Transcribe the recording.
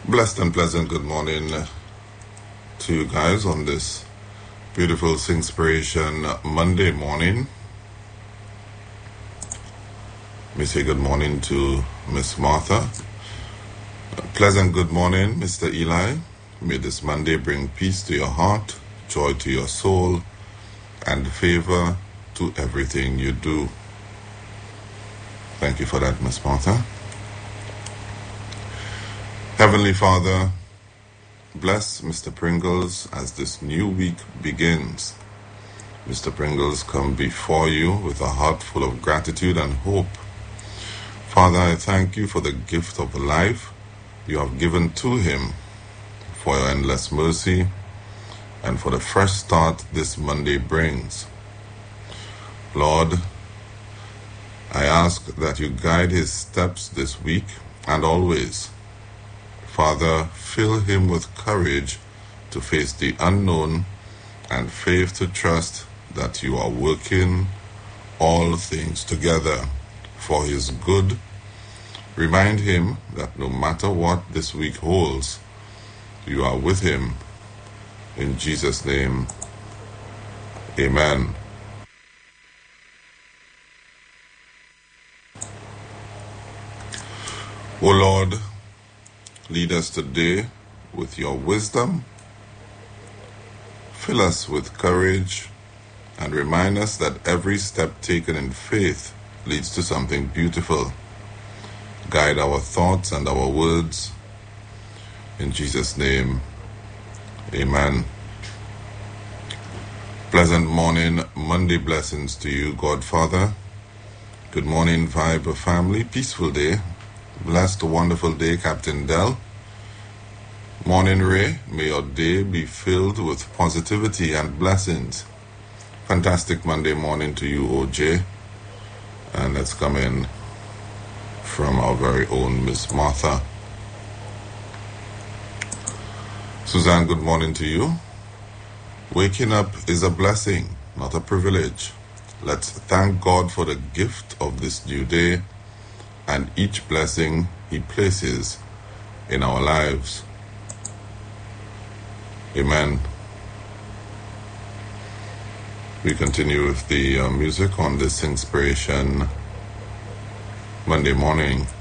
Blessed and pleasant good morning to you guys on this beautiful Singspiration Monday morning. Let me say good morning to Miss Martha. Pleasant good morning, Mr. Eli. May this Monday bring peace to your heart, joy to your soul, and favor to everything you do. Thank you for that, Miss Martha. Heavenly Father, bless Mr. Pringles as this new week begins. Mr. Pringles come before you with a heart full of gratitude and hope. Father, I thank you for the gift of life you have given to him, for your endless mercy, and for the fresh start this Monday brings. Lord, I ask that you guide his steps this week and always. Father, fill him with courage to face the unknown and faith to trust that you are working all things together for his good. Remind him that no matter what this week holds, you are with him. In Jesus' name, amen. O Lord, lead us today with your wisdom. Fill us with courage and remind us that every step taken in faith leads to something beautiful. Guide our thoughts and our words. In Jesus' name, amen. Pleasant morning, Monday blessings to you, Godfather. Good morning, Vibe family. Peaceful day. Blessed, wonderful day, Captain Dell. Morning, Ray. May your day be filled with positivity and blessings. Fantastic Monday morning to you, OJ. And let's come in from our very own Miss Martha. Suzanne, good morning to you. Waking up is a blessing, not a privilege. Let's thank God for the gift of this new day and each blessing he places in our lives. Amen. We continue with the music on this Inspiration Monday morning.